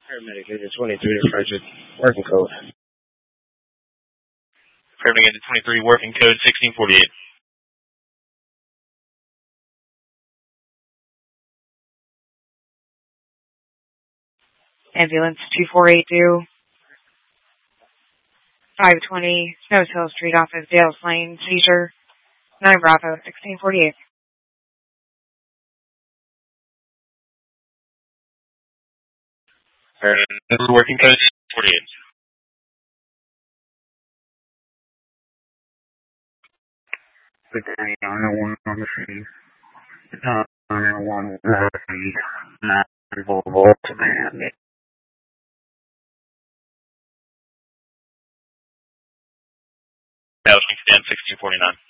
Paramedic Agent 23 to Frederick, working code. Paramedic Agent 23, working code 1648. Ambulance 2482, 520 Snows Hill Street off of Dales Lane, seizure, 9 Bravo, 1648. Working code 48. Good day, 901 on the scene. 901 Rossi, 9 Volvo command. That was stand 1649.